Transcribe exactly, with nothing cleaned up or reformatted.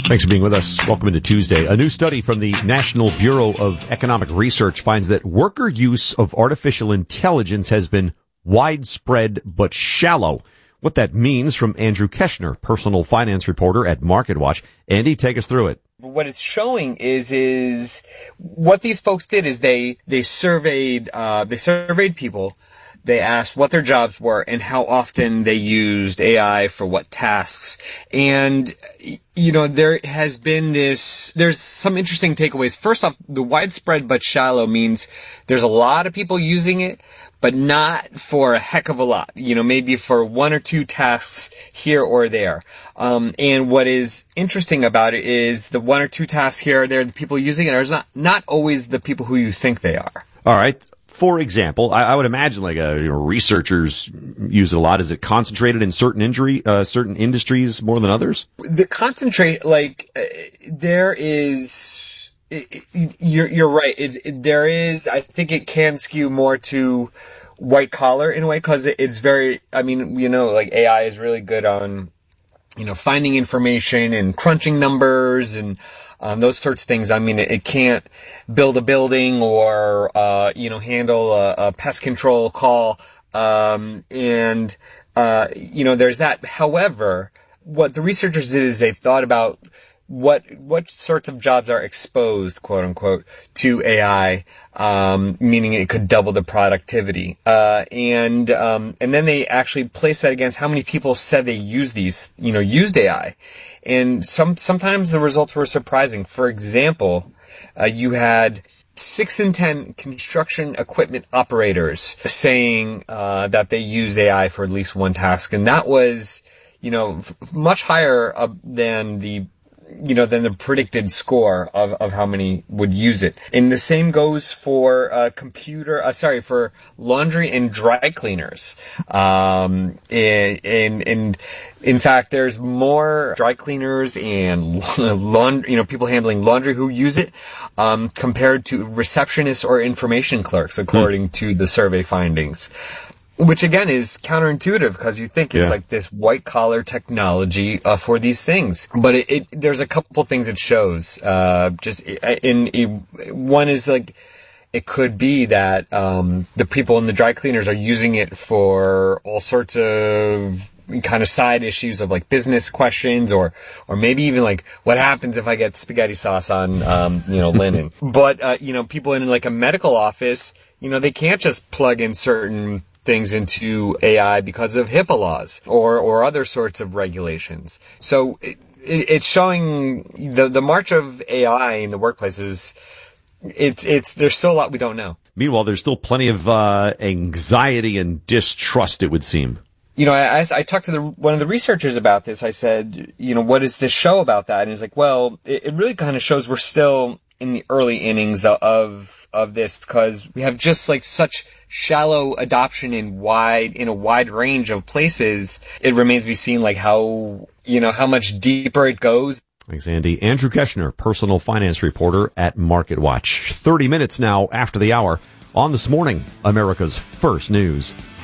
Thanks for being with us. Welcome into Tuesday. A new study from the National Bureau of Economic Research finds that worker use of artificial intelligence has been widespread but shallow. What that means from Andrew Keshner, personal finance reporter at MarketWatch. Andy, take us through it. What it's showing is, is what these folks did is they, they surveyed, uh, they surveyed people. They asked what their jobs were and how often they used A I for what tasks. And, you know, there has been this, there's some interesting takeaways. First off, the widespread but shallow means there's a lot of people using it, but not for a heck of a lot. You know, maybe for one or two tasks here or there. Um, and what is interesting about it is the one or two tasks here or there, the people using it are not, not always the people who you think they are. All right. For example, I, I would imagine like uh, you know, researchers use it a lot. Is it concentrated in certain injury, uh, certain industries more than others? The concentrate, like, uh, there is, it, it, you're, you're right. It, it, there is, I think it can skew more to white collar in a way, cause it, it's very, I mean, you know, like A I is really good on, you know, finding information and crunching numbers and, Um, those sorts of things. I mean, it, it can't build a building or, uh, you know, handle a, a pest control call. Um, and, uh, you know, there's that. However, what the researchers did is they thought about what, what sorts of jobs are exposed, quote unquote, to A I, um, meaning it could double the productivity. Uh, and, um, and then they actually placed that against how many people said they use these, you know, used A I. And some, sometimes the results were surprising. For example, uh, you had six in ten construction equipment operators saying, uh, that they use A I for at least one task. And that was, you know, f- much higher uh, than the, you know, than the predicted score of, of how many would use it. And the same goes for, uh, computer, uh, sorry, for laundry and dry cleaners. Um, and, and, and in fact, there's more dry cleaners and laundry, you know, people handling laundry who use it, um, compared to receptionists or information clerks, according to the survey findings. Which again is counterintuitive because you think it's yeah. like this white collar technology uh, for these things, but it, it there's a couple things it shows. Uh, just in, in one is like it could be that um, the people in the dry cleaners are using it for all sorts of kind of side issues of like business questions or or maybe even like what happens if I get spaghetti sauce on um, you know linen. But uh, you know people in like a medical office, you know they can't just plug in certain things into A I because of HIPAA laws or, or other sorts of regulations. So it, it, it's showing the, the march of A I in the workplace is, it's, it's, there's still a lot we don't know. Meanwhile, there's still plenty of, uh, anxiety and distrust, it would seem. You know, I, I talked to the, one of the researchers about this. I said, you know, what is this show about that? And he's like, well, it, it really kind of shows we're still in the early innings of, of this because we have just like such shallow adoption in wide, in a wide range of places. It remains to be seen like how, you know, how much deeper it goes. Thanks, Andy. Andrew Keshner, personal finance reporter at MarketWatch. thirty minutes now after the hour on This Morning, America's First News.